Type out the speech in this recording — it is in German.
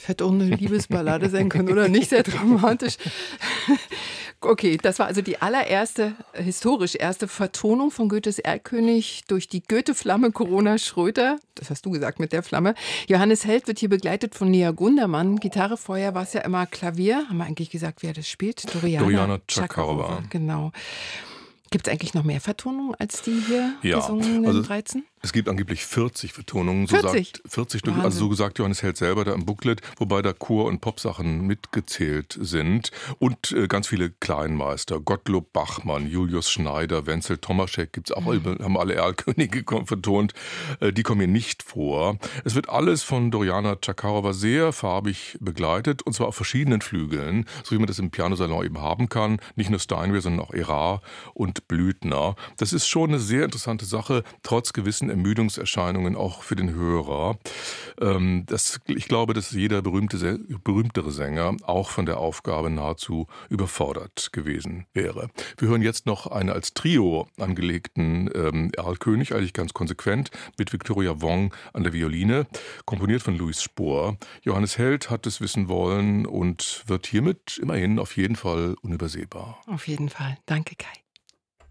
Hätte auch eine Liebesballade sein können, oder nicht sehr dramatisch. Okay, das war also die allererste, historisch erste Vertonung von Goethes Erlkönig durch die Goethe-Flamme Corona Schröter. Das hast du gesagt mit der Flamme. Johannes Held wird hier begleitet von Nia Gundermann. Gitarre, vorher war es ja immer Klavier. Haben wir eigentlich gesagt, wer das spielt? Doriana Chakarova. Genau. Gibt es eigentlich noch mehr Vertonungen als die hier gesungenen also 13? es gibt angeblich 40 Vertonungen. 40 Stück, also so gesagt Johannes Held selber da im Booklet, wobei da Chor- und Popsachen mitgezählt sind. Und ganz viele Kleinmeister. Gottlob Bachmann, Julius Schneider, Wenzel Tomaschek gibt's auch, haben alle Erlkönige vertont. Die kommen hier nicht vor. Es wird alles von Doriana Chakarova sehr farbig begleitet, und zwar auf verschiedenen Flügeln, so wie man das im Pianosalon eben haben kann. Nicht nur Steinway, sondern auch Erard und Blüthner. Das ist schon eine sehr interessante Sache, trotz gewissen Ermüdungserscheinungen auch für den Hörer. Ich glaube, dass jeder berühmtere Sänger auch von der Aufgabe nahezu überfordert gewesen wäre. Wir hören jetzt noch einen als Trio angelegten Erlkönig, eigentlich ganz konsequent, mit Victoria Wong an der Violine, komponiert von Louis Spohr. Johannes Held hat es wissen wollen und wird hiermit immerhin auf jeden Fall unübersehbar. Auf jeden Fall. Danke, Kai.